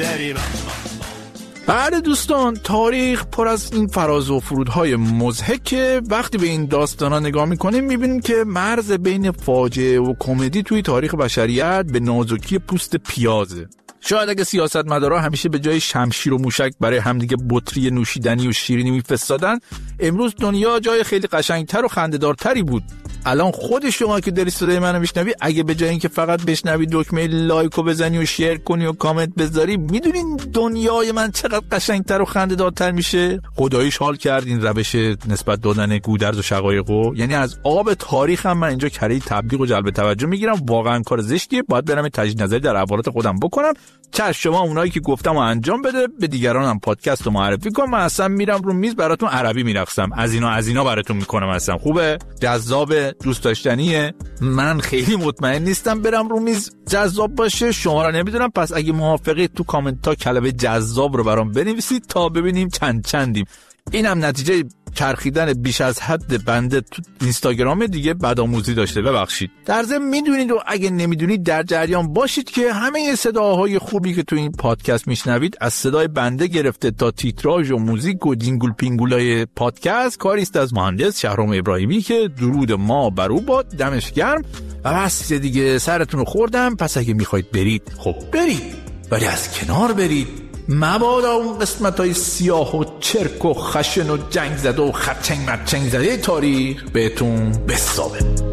بله دوستان، تاریخ پر از این فراز و فرودهای مضحکه. وقتی به این داستانا نگاه میکنیم میبینیم که مرز بین فاجعه و کمدی توی تاریخ بشریت به نازکی پوست پیازه. شاید اگه سیاستمدارا همیشه به جای شمشیر و موشک برای همدیگه بطری نوشیدنی و شیرینی میفرستادن، امروز دنیا جای خیلی قشنگتر و خنده‌دارتری بود. الان خود شما که داری صدای منو میشنوی، اگه به جای اینکه فقط بشنوی دکمه لایکو بزنی و شیر کنی و کامنت بذاری، میدونین دنیای من چقدر قشنگتر و خنده‌دارتر میشه؟ خداییش حال کردین روش نسبت دادن گودرز و شقایقو. یعنی از آب تاریخ هم من اینجا کره تبلیغ و جلب توجه میگیرم. واقعا کار زشتیه، باید برم تجدید نظری در احوالات خودم بکنم. چه شما اونایی که گفتم و انجام بده، به دیگرانم پادکست رو معرفی کن. من اصلا میرم رو میز براتون عربی میرقصم، از اینا براتون میکنم. اصلا خوبه، جذاب، دوست داشتنیه. من خیلی مطمئن نیستم برم رو میز جذاب باشه، شما را نمیدونم. پس اگه موافقی تو کامنت ها کلمه جذاب رو برام بنویسید تا ببینیم چندیم. اینم نتیجه چرخیدن بیش از حد بنده تو اینستاگرام دیگه بدآموزی داشته، ببخشید. در ضمن میدونید و اگه نمیدونید در جریان باشید که همه صداهای خوبی که تو این پادکست میشنوید، از صدای بنده گرفته تا تیتراژ و موزیک و جینگل پینگولای پادکست، کاری است از مهندس شهرام ابراهیمی که درود ما بر او باد، دمش گرم. و بس دیگه، سرتون رو خوردم. پس اگه میخواید برید، خب برید، ولی از کنار برید، مبادا اون قسمت‌های سیاه و چرک و خشن و جنگ زده و خرچنگ مرچنگ زده تاریخ بهتون بسابه.